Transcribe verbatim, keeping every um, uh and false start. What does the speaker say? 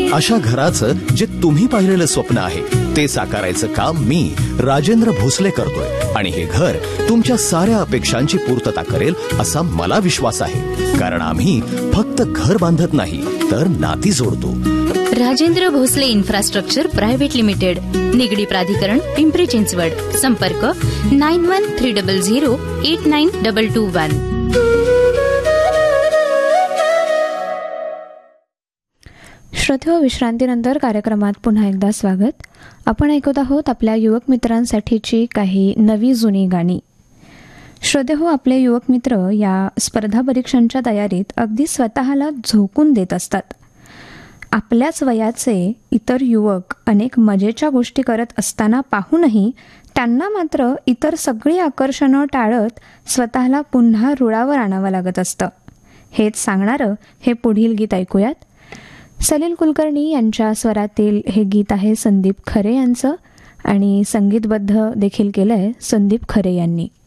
अशा घराचं जे तुम्ही पाहिलेलं स्वप्न आहे ते साकारायचं काम मी राजेंद्र भोसले करतोय आणि हे घर तुमच्या साऱ्या अपेक्षांची पूर्तता करेल असा मला विश्वास आहे. कारण आम्ही फक्त घर बांधत नाही तर नाती जोडतो. Rajendra Bhosale infrastructure private limited, Nigdi प्राधिकरण, पिंपरी चिंचवड. संपर्क nine one three double zero eight nine double two one. श्रोते, विश्रांतीनंतर कार्यक्रमात पुन्हा एकदा स्वागत. आपण ऐकत आहोत आपल्या युवक मित्रांसाठीची काही नवी जुनी गाणी. श्रोते हो, आपले युवक मित्र या स्पर्धा परीक्षांच्या तयारीत अगदी स्वतःला झोकून देत असतात. आपल्याच वयाचे इतर युवक अनेक मजेच्या गोष्टी करत असताना पाहूनही त्यांना मात्र इतर सगळी आकर्षणं टाळत स्वतःला पुन्हा रुळावर आणावं लागत असतं. हेच सांगणारं हे पुढील गीत ऐकूयात. सलील कुलकर्णी यांच्या स्वरातील हे गीत आहे संदीप खरे यांचं आणि संगीतबद्ध देखील केलंय संदीप खरे यांनी.